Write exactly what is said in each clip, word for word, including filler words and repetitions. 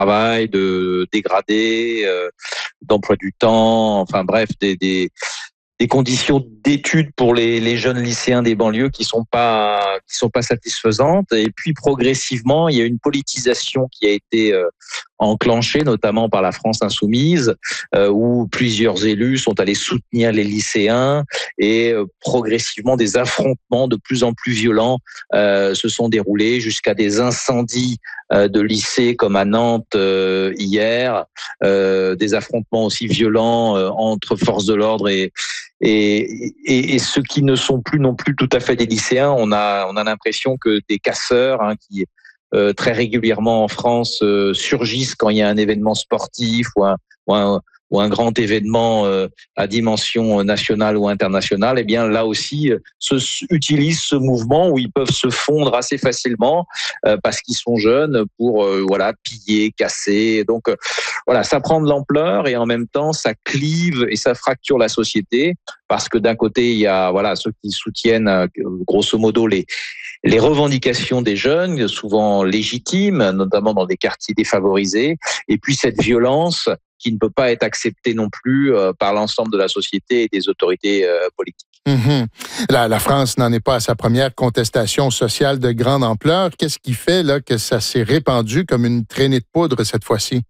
travail, de dégradé, euh, d'emploi du temps, enfin bref, des, des, des conditions d'études pour les, les jeunes lycéens des banlieues qui sont pas qui sont pas satisfaisantes. Et puis progressivement, il y a une politisation qui a été euh, enclenchée, notamment par la France insoumise, euh, où plusieurs élus sont allés soutenir les lycéens et euh, progressivement des affrontements de plus en plus violents euh, se sont déroulés jusqu'à des incendies euh, de lycées comme à Nantes euh, hier, euh, des affrontements aussi violents euh, entre forces de l'ordre et Et, et, et ceux qui ne sont plus non plus tout à fait des lycéens, on a, on a l'impression que des casseurs hein, qui euh, très régulièrement en France euh, surgissent quand il y a un événement sportif ou un, ou un, ou un grand événement euh, à dimension nationale ou internationale, eh bien là aussi, se, utilisent ce mouvement où ils peuvent se fondre assez facilement euh, parce qu'ils sont jeunes pour euh, voilà piller, casser. Donc euh, voilà, ça prend de l'ampleur et en même temps, ça clive et ça fracture la société parce que d'un côté, il y a voilà ceux qui soutiennent euh, grosso modo les les revendications des jeunes, souvent légitimes, notamment dans des quartiers défavorisés, et puis cette violence qui ne peut pas être acceptée non plus euh, par l'ensemble de la société et des autorités euh, politiques. Mm-hmm. La, la France n'en est pas à sa première contestation sociale de grande ampleur. Qu'est-ce qui fait là que ça s'est répandu comme une traînée de poudre cette fois-ci?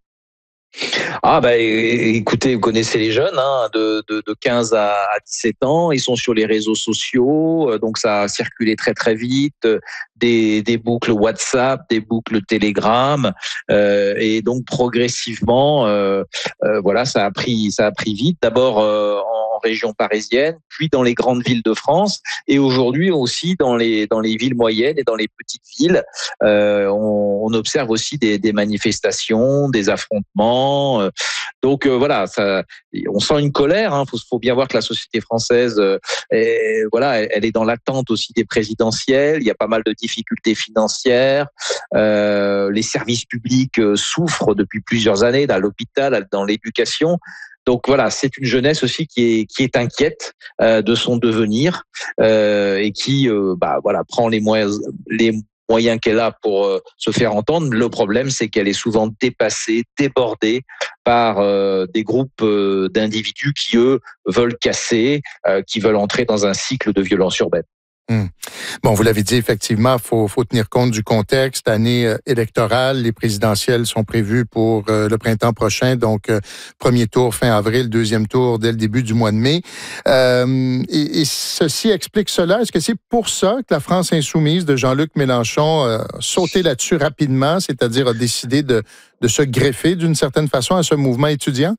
Ah ben écoutez, vous connaissez les jeunes hein, de, de, de quinze à dix-sept ans, ils sont sur les réseaux sociaux, donc ça a circulé très très vite, des, des boucles WhatsApp, des boucles Telegram, euh, et donc progressivement, euh, euh, voilà, ça a pris ça a pris vite. D'abord euh, en région parisienne, puis dans les grandes villes de France, et aujourd'hui aussi dans les dans les villes moyennes et dans les petites villes, euh, on, on observe aussi des, des manifestations, des affrontements. Donc euh, voilà, ça, on sent une colère. Il hein. faut, faut bien voir que la société française, euh, est, voilà, elle, elle est dans l'attente aussi des présidentielles. Il y a pas mal de difficultés financières. Euh, les services publics euh, souffrent depuis plusieurs années, dans l'hôpital, dans l'éducation. Donc voilà, c'est une jeunesse aussi qui est qui est inquiète euh, de son devenir euh, et qui euh, bah voilà prend les moyens les moyens qu'elle a pour euh, se faire entendre. Le problème, c'est qu'elle est souvent dépassée, débordée par euh, des groupes euh, d'individus qui, eux, veulent casser, euh, qui veulent entrer dans un cycle de violence urbaine. Hum. Bon, vous l'avez dit, effectivement, il faut, faut tenir compte du contexte. Année euh, électorale, les présidentielles sont prévues pour euh, le printemps prochain, donc euh, premier tour fin avril, deuxième tour dès le début du mois de mai. Euh, et, et ceci explique cela. Est-ce que c'est pour ça que la France insoumise de Jean-Luc Mélenchon a sauté là-dessus rapidement, c'est-à-dire a décidé de, de se greffer d'une certaine façon à ce mouvement étudiant?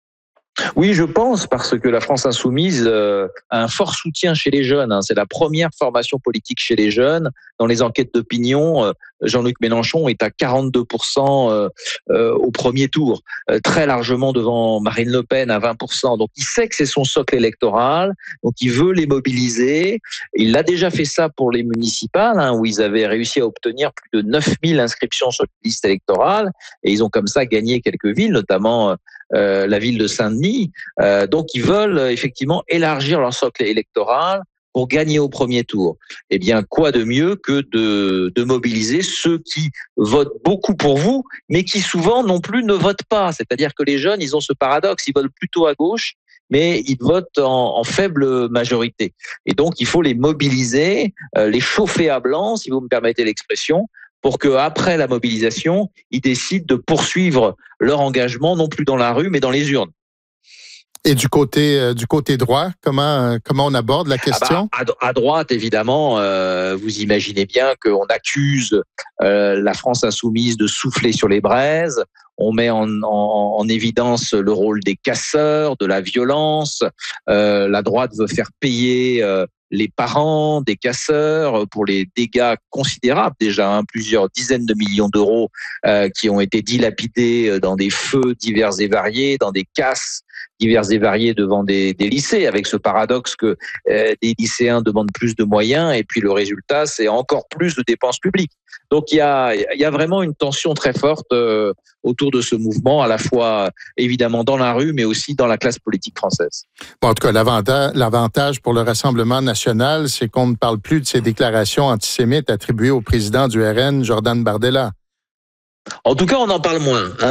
Oui, je pense, parce que la France insoumise euh, a un fort soutien chez les jeunes. Hein. C'est la première formation politique chez les jeunes. Dans les enquêtes d'opinion, euh, Jean-Luc Mélenchon est à quarante-deux pour cent euh, euh, au premier tour, euh, très largement devant Marine Le Pen à vingt pour cent. Donc il sait que c'est son socle électoral, donc il veut les mobiliser. Il a déjà fait ça pour les municipales, hein, où ils avaient réussi à obtenir plus de neuf mille inscriptions sur les listes électorales, et ils ont comme ça gagné quelques villes, notamment Euh, la ville de Saint-Denis. Euh, donc, ils veulent euh, effectivement élargir leur socle électoral pour gagner au premier tour. Eh bien, quoi de mieux que de, de mobiliser ceux qui votent beaucoup pour vous, mais qui souvent non plus ne votent pas. C'est-à-dire que les jeunes, ils ont ce paradoxe, ils votent plutôt à gauche, mais ils votent en, en faible majorité. Et donc, il faut les mobiliser, euh, les chauffer à blanc, si vous me permettez l'expression, pour qu'après la mobilisation, ils décident de poursuivre leur engagement, non plus dans la rue, mais dans les urnes. Et du côté euh, du côté droit, comment comment on aborde la question? Ah bah, à, à droite, évidemment, euh, vous imaginez bien qu'on accuse euh, la France insoumise de souffler sur les braises. On met en, en, en évidence le rôle des casseurs, de la violence. Euh, la droite veut faire payer euh, les parents des casseurs pour les dégâts considérables déjà, hein, plusieurs dizaines de millions d'euros euh, qui ont été dilapidés dans des feux divers et variés, dans des casses divers et variés devant des, des lycées, avec ce paradoxe que euh, des lycéens demandent plus de moyens et puis le résultat, c'est encore plus de dépenses publiques. Donc il y a, il y a vraiment une tension très forte euh, autour de ce mouvement, à la fois évidemment dans la rue, mais aussi dans la classe politique française. Bon, en tout cas, l'avantage, l'avantage pour le Rassemblement national, c'est qu'on ne parle plus de ces déclarations antisémites attribuées au président du R N, Jordan Bardella. En tout cas, on en parle moins. Hein.